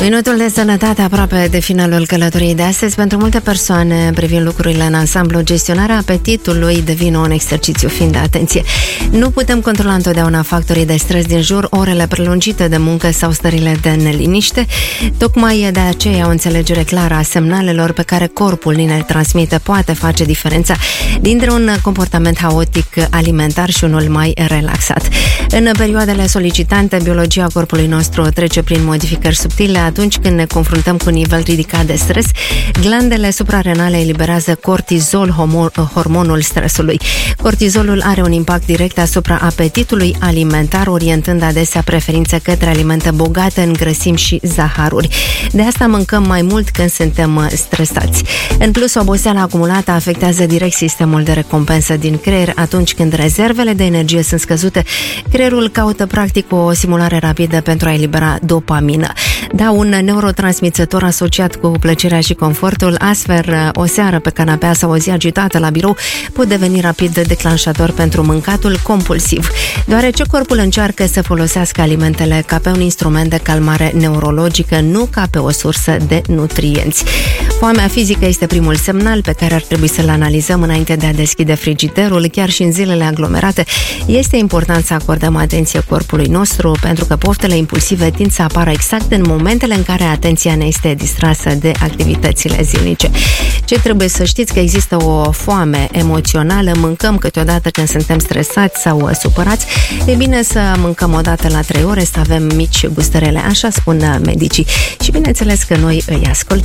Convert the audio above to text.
Minutul de sănătate aproape de finalul călătoriei de astăzi. Pentru multe persoane, privind lucrurile în ansamblu, gestionarea apetitului devine un exercițiu fin de atenție. Nu putem controla întotdeauna factorii de stres din jur, orele prelungite de muncă sau stările de neliniște. Tocmai de aceea o înțelegere clară a semnalelor pe care corpul ni le transmite poate face diferența dintre un comportament haotic alimentar și unul mai relaxat. În perioadele solicitante, biologia corpului nostru trece prin modificări subtile. Atunci când ne confruntăm cu un nivel ridicat de stres, glandele suprarenale eliberează cortizol, hormonul stresului. Cortizolul are un impact direct asupra apetitului alimentar, orientând adesea preferințe către alimente bogate în grăsimi și zaharuri. De asta mâncăm mai mult când suntem stresați. În plus, oboseala acumulată afectează direct sistemul de recompensă din creier. Atunci când rezervele de energie sunt scăzute, creierul caută practic o simulare rapidă pentru a elibera dopamină. Da, un neurotransmițător asociat cu plăcerea și confortul. Astfel, o seară pe canapea sau o zi agitată la birou pot deveni rapid declanșator pentru mâncatul compulsiv, deoarece corpul încearcă să folosească alimentele ca pe un instrument de calmare neurologică, nu ca pe o sursă de nutrienți. Foamea fizică este primul semnal pe care ar trebui să-l analizăm înainte de a deschide frigiderul. Chiar și în zilele aglomerate este important să acordăm atenție corpului nostru, pentru că poftele impulsive tind să apară exact în momentele în care atenția ne este distrasă de activitățile zilnice. Ce trebuie să știți? Că există o foame emoțională. Mâncăm câteodată când suntem stresați sau supărați. E bine să mâncăm o dată la 3 ore, să avem mici gustărele, așa spun medicii. Și bineînțeles că noi îi ascultăm.